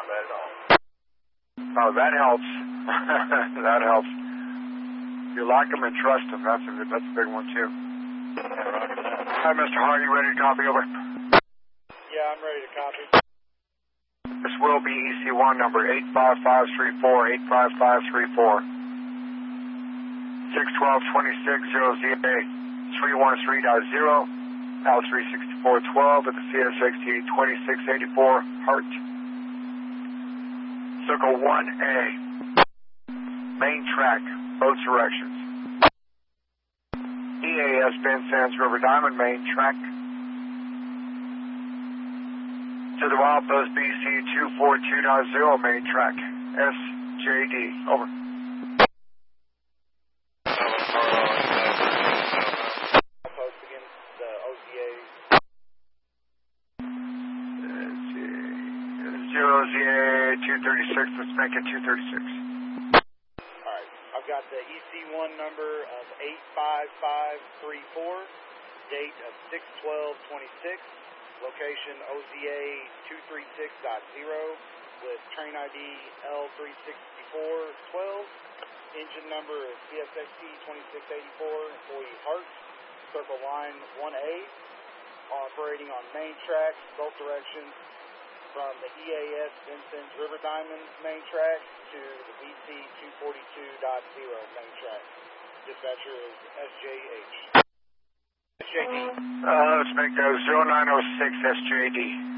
bad at all. Oh, that helps. That helps. You like them and trust them. That's a big one, too. Hi, Mr. Hart. You ready to copy? Over. Yeah, I'm ready to copy. This will be EC1 number 85534, 85534. 61226 0ZA 313.0, Al 36412 at the CSXT 2684 Hart. Circle 1A. Main track, both directions. EAS Bend Sands River Diamond, main track. To the wild post BC 242.0, main track. SJD. Over. Post against the OZA. 0ZA 236, let's make it 236. Alright, I've got the EC1 number of 85534, date of 6/12/26, location OZA 236.0 with train ID L36412, engine number is CSXT 2684, employee Hart, circle line 1A, operating on main track, both directions, from the EAS Vincent's River Diamonds main track to the BC 242.0 main track. Dispatcher is SJH. SJD. Let's make that 0906 SJD.